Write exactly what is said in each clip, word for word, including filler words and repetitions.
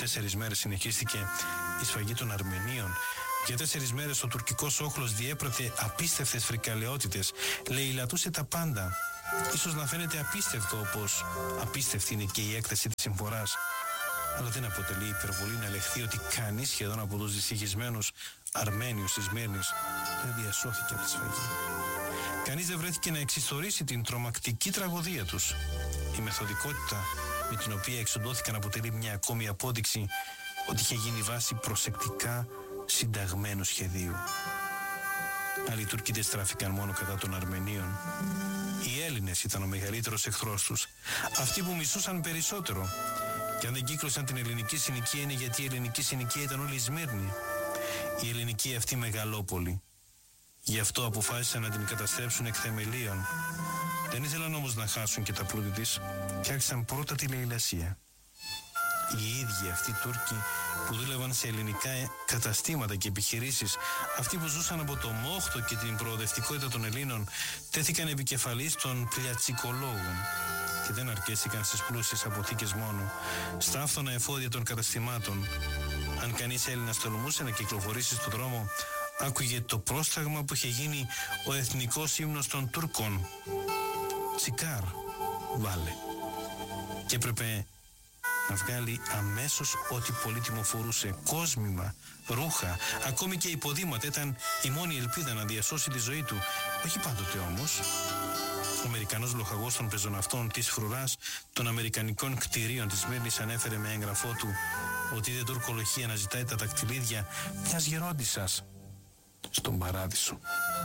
τέσσερις μέρες συνεχίστηκε η σφαγή των Αρμενίων. Για τέσσερις μέρες ο τουρκικός όχλος διέπρατε απίστευτες φρικαλαιότητες, λαιλατούσε τα πάντα. Ίσως να φαίνεται απίστευτο, όπως απίστευτη είναι και η έκταση της συμφοράς, αλλά δεν αποτελεί υπερβολή να λεχθεί ότι κανείς σχεδόν από τους δυστυχισμένους Αρμένιους της Σμύρνης δεν διασώθηκε από τη σφαγή. Κανείς δεν βρέθηκε να εξιστορήσει την τρομακτική τραγωδία τους. Η μεθοδικότητα με την οποία εξοντώθηκαν αποτελεί μια ακόμη απόδειξη ότι είχε γίνει βάση προσεκτικά συνταγμένου σχεδίου. Άλλοι Τούρκοι δεν στράφηκαν μόνο κατά των Αρμενίων. Οι Έλληνες ήταν ο μεγαλύτερος εχθρός τους. Αυτοί που μισούσαν περισσότερο. Και αν δεν κύκλωσαν την ελληνική συνοικία είναι γιατί η ελληνική συνοικία ήταν όλη η Σμύρνη. Η ελληνική αυτή μεγαλόπολη. Γι' αυτό αποφάσισαν να την καταστρέψουν εκ θεμελίων. Δεν ήθελαν όμως να χάσουν και τα πλούτη της και άρχισαν πρώτα τη λαιλασία. Οι ίδιοι αυτοί οι Τούρκοι που δούλευαν σε ελληνικά καταστήματα και επιχειρήσεις, αυτοί που ζούσαν από το μόχθο και την προοδευτικότητα των Ελλήνων, τέθηκαν επικεφαλής των πλιατσικολόγων και δεν αρκέστηκαν στις πλούσιες αποθήκες μόνο, στα άφθονα εφόδια των καταστημάτων. Αν κανείς Έλληνας τολμούσε να κυκλοφορήσει στον δρόμο, άκουγε το πρόσταγμα που είχε γίνει ο εθνικός ύμνος των Τούρκων. Τσικάρ, βάλε. Και έπρεπε να βγάλει αμέσως ό,τι πολύτιμο φορούσε, κόσμημα, ρούχα, ακόμη και υποδήματα. Ήταν η μόνη ελπίδα να διασώσει τη ζωή του. Όχι πάντοτε όμως. Ο Αμερικανός λοχαγός των πεζοναυτών της φρουράς των Αμερικανικών κτηρίων της Σμύρνης ανέφερε με έγγραφό του ότι είδε τουρκολογία να ζητάει τα δακτυλίδια μιας γερόντισσας στον παράδεισο.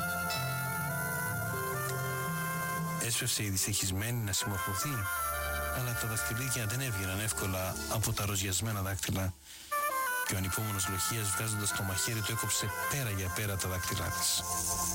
Έσπευσε η δυστυχισμένη να συμμορφωθεί, αλλά τα δακτυλίδια δεν έβγαιναν εύκολα από τα ροζιασμένα δάκτυλα και ο ανυπόμονος λοχείας βγάζοντας το μαχαίρι του έκοψε πέρα για πέρα τα δάκτυλά της.